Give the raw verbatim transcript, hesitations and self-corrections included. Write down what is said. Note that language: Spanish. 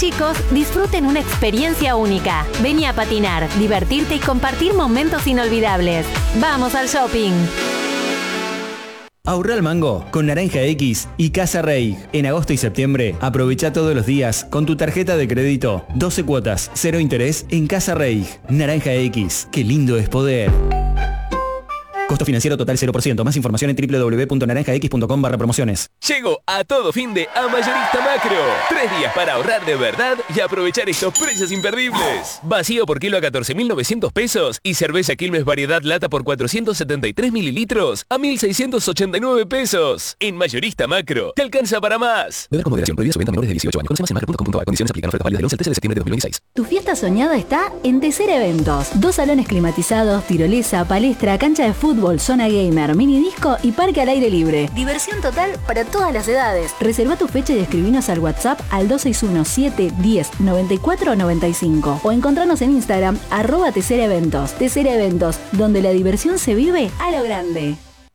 chicos disfruten una experiencia única. Vení a patinar, divertirte y compartir momentos inolvidables. ¡Vamos al shopping! Ahorra el mango con Naranja X y Casa Rey. En agosto y septiembre, aprovecha todos los días con tu tarjeta de crédito. doce cuotas, cero interés en Casa Rey. Naranja X, qué lindo es poder. Costo financiero total cero por ciento. Más información en doble u doble u doble u punto naranja x punto com barra promociones. Llegó a todo fin de a Mayorista Macro. Tres días para ahorrar de verdad y aprovechar estos precios imperdibles. Vacío por kilo a catorce mil novecientos pesos y cerveza Quilmes Variedad Lata por cuatrocientos setenta y tres mililitros a mil seiscientos ochenta y nueve pesos. En Mayorista Macro, te alcanza para más. Beber con moderación. Prohibida su venta a menores de dieciocho años. Conoce más en macro punto com punto a. Condiciones aplican. Ofertas válidas del once al trece de septiembre de dos mil veintiséis. Tu fiesta soñada está en Tesera Eventos. Dos salones climatizados, tirolesa, palestra, cancha de fútbol, zona gamer, mini disco y parque al aire libre. Diversión total para todas las edades. Reserva tu fecha y escribinos al WhatsApp al dos seis uno, siete, diez, noventa y cuatro, noventa y cinco o encontrarnos en Instagram arroba Tesera Eventos. Tesera Eventos, donde la diversión se vive a lo grande.